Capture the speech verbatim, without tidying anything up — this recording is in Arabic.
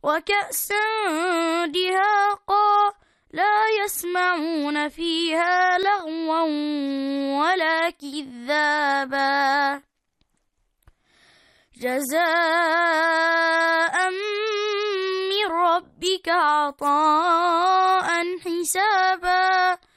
وكأسا دهاقا لا يسمعون فيها لغوا ولا كذابا جزاء من ربك عطاء حسابا